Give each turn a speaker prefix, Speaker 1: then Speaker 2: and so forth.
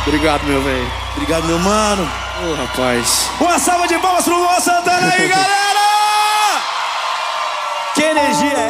Speaker 1: Obrigado, meu velho.
Speaker 2: Obrigado, meu mano.
Speaker 1: Ô, rapaz.
Speaker 2: Uma salva de palmas pro Luan Santana aí, galera! Que energia é